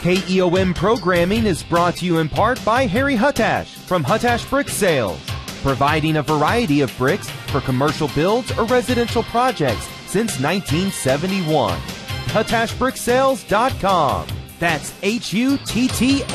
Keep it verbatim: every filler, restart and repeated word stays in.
K E O M programming is brought to you in part by Harry Huttash from Huttash Brick Sales, providing a variety of bricks for commercial builds or residential projects since nineteen seventy-one. Huttash Brick Sales dot com. That's H U T T